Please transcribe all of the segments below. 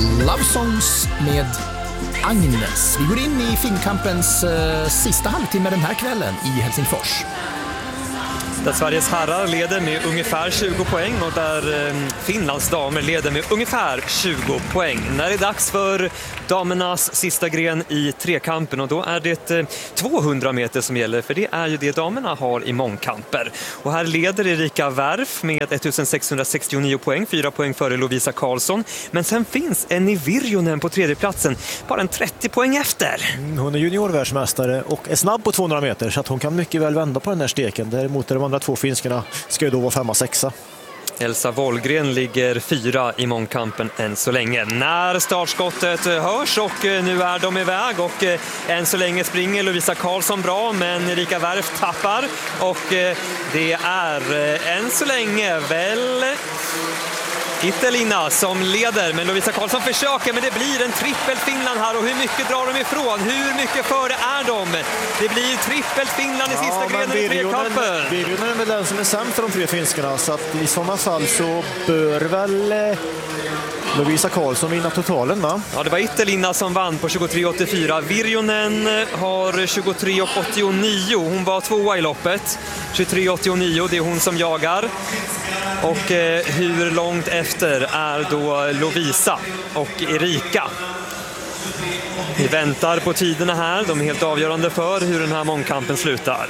Love Songs med Agnes. Vi går in i finkampens sista halvtimme den här kvällen i Helsingfors. Där Sveriges herrar leder med ungefär 20 poäng och där Finlands damer leder med ungefär 20 poäng. När det är dags för damernas sista gren i trekampen, och då är det 200 meter som gäller, för det är ju det damerna har i mångkamper. Och här leder Erika Wärf med 1669 poäng, 4 poäng före Lovisa Karlsson. Men sen finns Enni Virjonen på tredje platsen, bara en 30 poäng efter. Hon är juniorvärldsmästare och är snabb på 200 meter, så att hon kan mycket väl vända på den här steken. Däremot är de andra två finskarna ska ju då vara 5-6. Elsa Wollgren ligger 4 i mångkampen än så länge. När startskottet hörs och nu är de iväg, och än så länge springer Lovisa Karlsson bra, men Erika Wärf tappar, och det är än så länge väl Ittelina som leder, men Lovisa Karlsson försöker, men det blir en trippel Finland här. Och hur mycket drar de ifrån? Hur mycket före är de? Det blir trippel Finland i sista grenen i trekampen. Virjonen är väl den som är sämst för de tre finskarna, så att i sådana fall så bör väl Lovisa Karlsson vinna totalen, va? Ja, det var Ittelina som vann på 23,84. Virjonen har 23,89. Hon var tvåa i loppet. 23,89, det är hon som jagar. Och hur långt efter är då Lovisa och Erika? Vi väntar på tiderna här. De är helt avgörande för hur den här mångkampen slutar.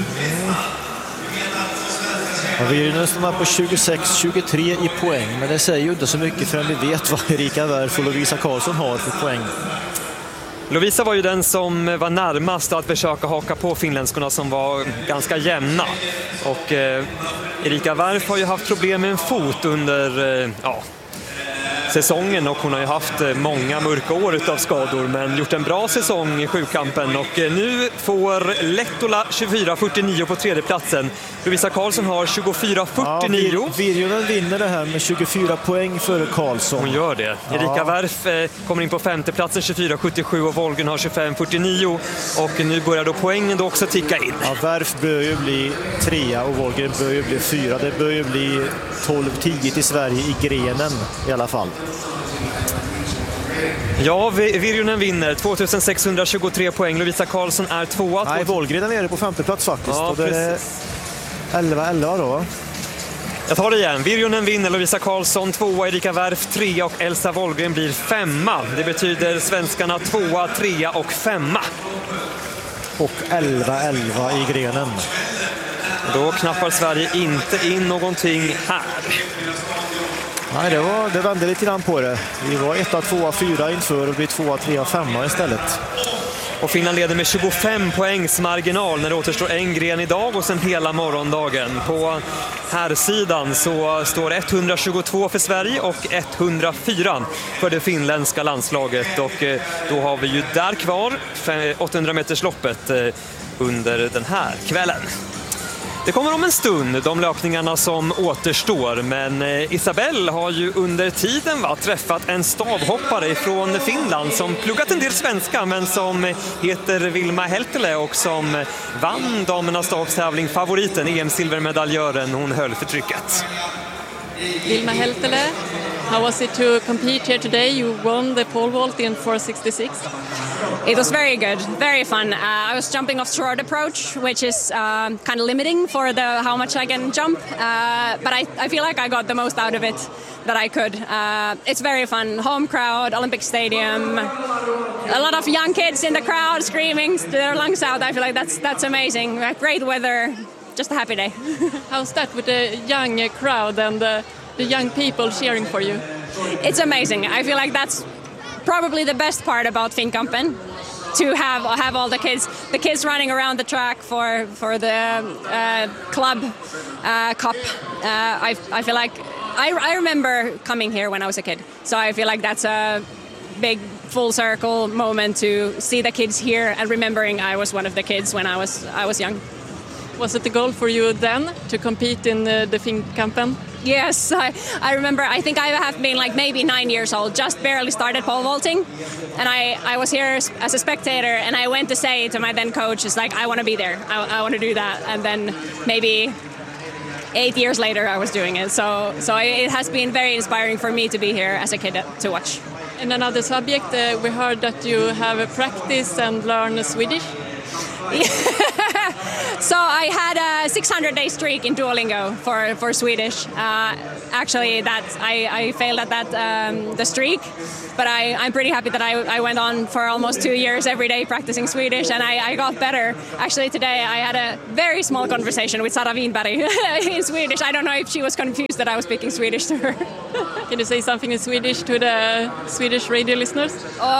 Virjonen stannar på 26-23 i poäng, men det säger ju inte så mycket förrän vi vet vad Erika Wärf och Lovisa Karlsson har för poäng. Lovisa var ju den som var närmast att försöka haka på finländskorna, som var ganska jämna. Och Erika Wärf har ju haft problem med en fot under säsongen, och hon har ju haft många mörka år utav skador, men gjort en bra säsong i sjukampen. Och nu får Lehtola 24,49 på tredje platsen. Lovisa Karlsson har 24,49. Ja, Virjonen vinner det här med 24 poäng före Karlsson. Hon gör det. Erika Wärf kommer in på femte platsen, 24,77, och Wollgren har 25,49. Och nu börjar då poängen då också ticka in. Ja, Wärf bör ju bli 3 och Wollgren bör ju bli 4. Det bör ju bli 12-10 till Sverige i grenen i alla fall. Ja, Virjonen vinner 2623 poäng. Lovisa Karlsson är tvåa. Nej, Wollgren är nere på femte plats faktiskt. Ja, och det är 11 då. Jag tar det igen. Virjonen vinner, Lovisa Karlsson tvåa, Erika Wärf 3 och Elsa Wollgren blir 5. Det betyder svenskarna 2, 3 och 5. Och 11 i grenen. Då knappar Sverige inte in någonting här. Nej, det vände lite grann på det. Vi var 1, 2, 4 inför och vi 2, 3, 5 istället. Och Finland leder med 25 poängs marginal när det återstår en gren idag och sen hela morgondagen. På här sidan så står 122 för Sverige och 104 för det finländska landslaget. Och då har vi ju där kvar 800 meters loppet under den här kvällen. Det kommer om en stund, de löpningarna som återstår, men Isabelle har ju under tiden träffat en stavhoppare från Finland som pluggat en del svenska, men som heter Vilma Heltele och som vann damernas stavtävling, favoriten, EM-silvermedaljören. Hon höll för trycket. Vilma Heltele, how was it to compete here today? You won the pole vault in 4.66. It was very good, very fun. I was jumping off short approach, which is kind of limiting for how much I can jump. But I feel like I got the most out of it that I could. It's very fun. Home crowd, Olympic Stadium, a lot of young kids in the crowd screaming their lungs out. I feel like that's amazing. Great weather, just a happy day. How's that with the young crowd and the young people cheering for you? It's amazing. I feel like that's probably the best part about Finnkampen, to have all the kids running around the track for the club cup. I feel like I remember coming here when I was a kid, so I feel like that's a big full circle moment to see the kids here and remembering I was one of the kids when I was young. Was it the goal for you then to compete in the Finnkampen? Yes, I remember. I think I have been like maybe 9 years old, just barely started pole vaulting, and I was here as a spectator, and I went to say to my then coach, "It's like I want to be there. I want to do that." And then maybe 8 years later, I was doing it. So it has been very inspiring for me to be here as a kid to watch. In another subject, we heard that you have a practice and learn Swedish. So I had a 600-day streak in Duolingo for Swedish. Actually, that I failed at that the streak, but I'm pretty happy that I went on for almost 2 years every day practicing Swedish, and I got better. Actually, today I had a very small conversation with Sara Winberg in Swedish. I don't know if she was confused that I was speaking Swedish to her. Can you say something in Swedish to the Swedish radio listeners?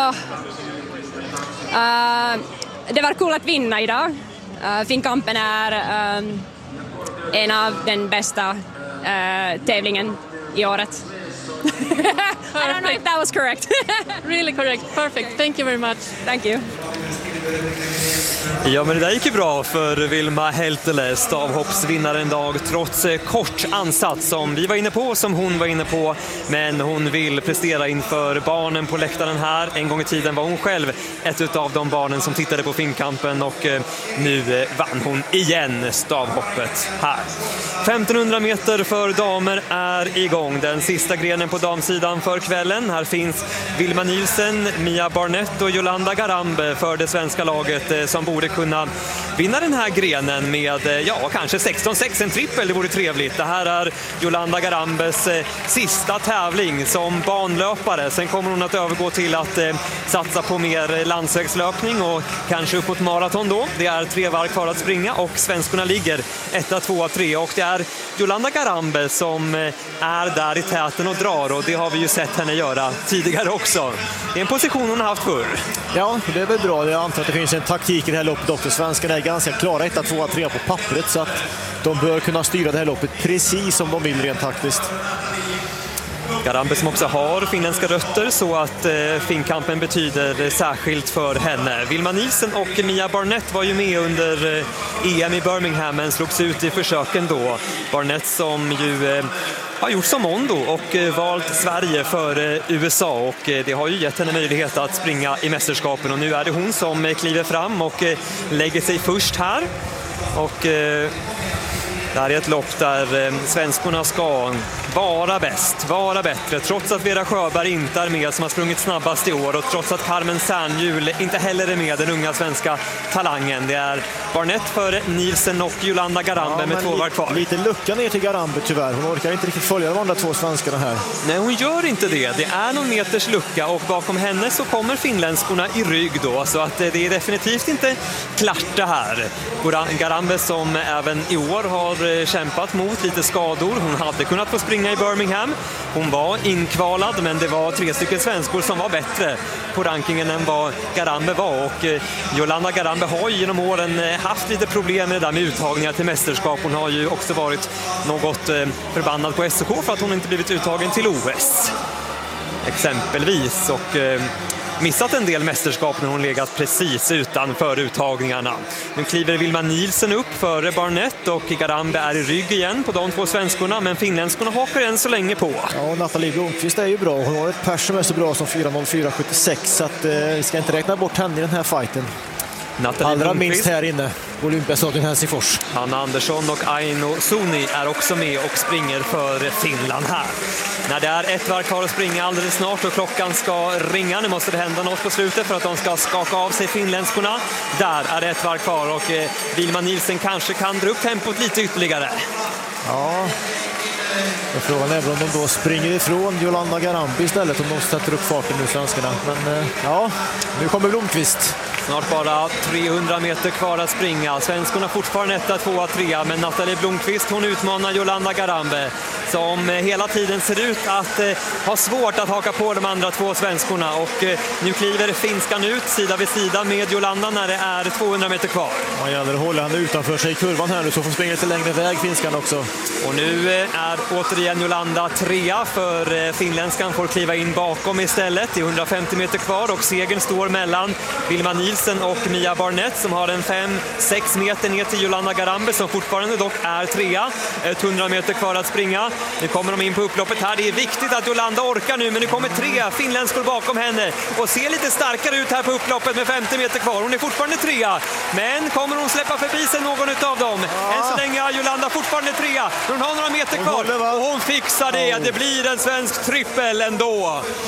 Det var kul att vinna idag. Finnkampen är en av den bästa tävlingen i året. I don't know if that was correct. Really correct. Perfect. Thank you very much. Thank you. Ja, men det där gick ju bra för Vilma Heltele, stavhoppsvinnaren idag, trots kort ansats som vi var inne på, som hon var inne på. Men hon vill prestera inför barnen på läktaren här. En gång i tiden var hon själv ett av de barnen som tittade på Finnkampen, och nu vann hon igen stavhoppet här. 1500 meter för damer är igång. Den sista grenen på damsidan för kvällen. Här finns Vilma Nilsen, Mia Barnett och Jolanda Garambe för det svenska laget, som borde kunna vinna den här grenen med, kanske 16-6, en trippel, det vore trevligt. Det här är Jolanda Garambes sista tävling som banlöpare. Sen kommer hon att övergå till att satsa på mer landsvägslöpning och kanske upp mot maraton då. Det är 3 varv kvar att springa och svenskorna ligger 1, 2, 3, och det är Jolanda Garambe som är där i täten och drar, och det har vi ju sett henne göra tidigare också. Det är en position hon har haft förr. Ja, det är väl bra. Jag antar att det finns en taktik i det här loppet också. Svenskarna är ganska klara 1, 2, 3 på pappret, så att de bör kunna styra det här loppet precis som de vill rent taktiskt. Garambe som också har finländska rötter, så att Finnkampen betyder särskilt för henne. Vilma Nilsen och Mia Barnett var ju med under EM i Birmingham, men slogs ut i försöken då. Barnett som ju har gjort som Mondo och valt Sverige för USA, och det har ju gett henne möjlighet att springa i mästerskapen, och nu är det hon som kliver fram och lägger sig först här. Och det här är ett lopp där svenskorna ska vara bäst, vara bättre, trots att Vera Sjöberg inte är med som har sprungit snabbast i år, och trots att Carmen Särnhjul inte heller är med, den unga svenska talangen. Det är Barnett för Nilsen och Jolanda Garambe med 2 varv kvar. Lite lucka ner till Garambe tyvärr. Hon orkar inte riktigt följa de andra 2 svenskarna här. Nej, hon gör inte det. Det är någon meters lucka, och bakom henne så kommer finländskorna i rygg då, så att det är definitivt inte klart det här. Garambe som även i år har kämpat mot lite skador. Hon hade kunnat få springa i Birmingham. Hon var inkvalad, men det var 3 stycken svenskor som var bättre på rankingen än vad Garambe var, och Jolanda Garambe har ju genom åren haft lite problem med det där med uttagningar till mästerskap. Hon har ju också varit något förbannad på SK för att hon inte blivit uttagen till OS exempelvis, och missat en del mästerskap när hon legat precis utanför uttagningarna. Nu kliver Vilma Nilsen upp före Barnett, och Garambe är i rygg igen på de 2 svenskorna, men finländskorna hakar än så länge på. Ja, och Nathalie Blomqvist är ju bra. Hon har ett pers som är så bra som 4.04.76, så att vi ska inte räkna bort henne i den här fighten. Allra minst här inne på Olympiastadion Helsingfors. Hanna Andersson och Aino Suni är också med och springer för Finland här. När det är 1 varv kvar att springa alldeles snart och klockan ska ringa, nu måste det hända något på slutet för att de ska skaka av sig finländskorna. Där är det 1 varv kvar, och Vilma Nilsen kanske kan dra upp tempot lite ytterligare. Ja, och frågan är om de då springer ifrån Jolanda Garambe istället, om de sätter upp farten nu, svenskarna. Men ja, nu kommer Blomqvist. Snart bara 300 meter kvar att springa. Svenskorna fortfarande 1, 2, 3, men Nathalie Blomqvist, hon utmanar Jolanda Garambe, som hela tiden ser ut att ha svårt att haka på de andra 2 svenskorna, och nu kliver finskan ut sida vid sida med Jolanda när det är 200 meter kvar. Man gäller att hålla henne utanför sig i kurvan här nu, så får springa lite längre väg finskan också. Och nu är återigen Jolanda 3, för finländskan får kliva in bakom istället. Det är 150 meter kvar, och segern står mellan Vilma Nilsen och Mia Barnett, som har en 5-6 meter ner till Jolanda Garambe, som fortfarande dock är 3. 100 meter kvar att springa. Nu kommer de in på upploppet här. Det är viktigt att Jolanda orkar nu, men nu kommer 3 finländskor bakom henne och ser lite starkare ut här på upploppet med 50 meter kvar. Hon är fortfarande 3, men kommer hon släppa förbi sig någon av dem? Än så länge är Jolanda fortfarande 3. Hon har några meter kvar och hon fixar det. Det blir en svensk trippel ändå.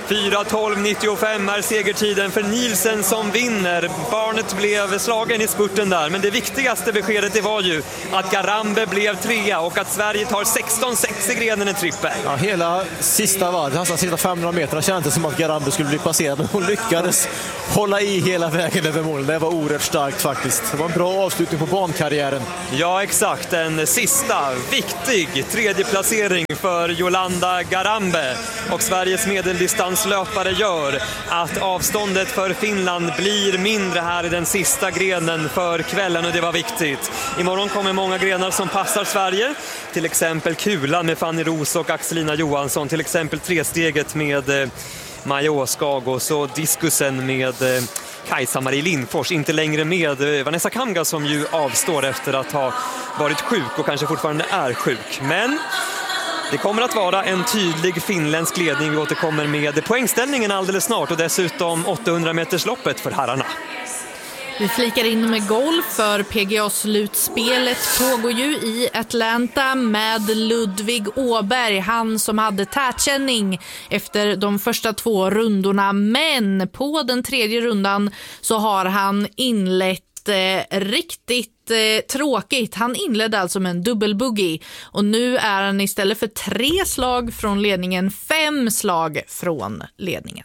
4:12,95 är segertiden för Nielsen som vinner. Barnet blev slagen i spurten där, men det viktigaste beskedet det var ju att Garambe blev 3 och att Sverige tar 16,6 i grenen i trippel. Ja, hela sista varvet, alltså sista 500 meter kändes som att Garambe skulle bli passerad, men hon lyckades hålla i hela vägen över målen. Det var oerhört starkt faktiskt. Det var en bra avslutning på bankarriären. Ja, exakt. En sista viktig tredje placering för Jolanda Garambe. Och Sveriges medeldistanslöpare gör att avståndet för Finland blir mindre här i den sista grenen för kvällen, och det var viktigt. Imorgon kommer många grenar som passar Sverige. Till exempel kulan med Fanny Roos och Axelina Johansson. Till exempel tresteget med Maja Åskag och så diskusen med Kajsa-Marie Lindfors. Inte längre med Vanessa Kamga som ju avstår efter att ha varit sjuk och kanske fortfarande är sjuk. Men det kommer att vara en tydlig finländsk ledning. Vi återkommer med poängställningen alldeles snart och dessutom 800-metersloppet för herrarna. Vi flikar in med golf, för PGA-slutspelet pågår ju i Atlanta med Ludvig Åberg, han som hade tätkänning efter de första 2 rundorna, men på den 3:e rundan så har han inlett riktigt tråkigt. Han inledde alltså med en dubbelbogey och nu är han istället för 3 slag från ledningen 5 slag från ledningen.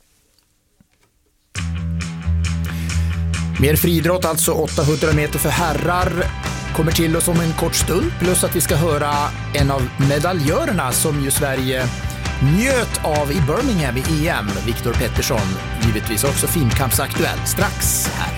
Mer friidrott, alltså 800 meter för herrar, kommer till oss om en kort stund. Plus att vi ska höra en av medaljörerna som ju Sverige njöt av i Birmingham i EM, Viktor Pettersson. Givetvis också finkampsaktuell strax här.